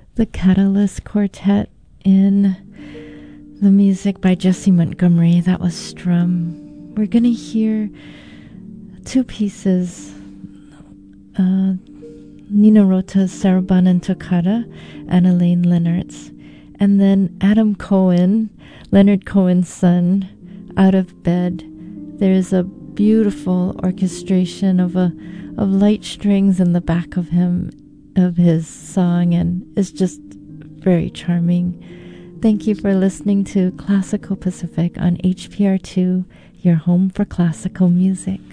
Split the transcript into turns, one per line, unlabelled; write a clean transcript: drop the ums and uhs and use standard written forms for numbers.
the Catalyst Quartet in the music by Jesse Montgomery. That was Strum. We're going to hear two pieces. Nina Rota's Sarabanan Toccata and Elaine Leonard's. And then Adam Cohen, Leonard Cohen's son, Out of Bed. There's a beautiful orchestration of light strings in the back of his song, and it's just very charming. Thank you for listening to Classical Pacific on HPR2, your home for classical music.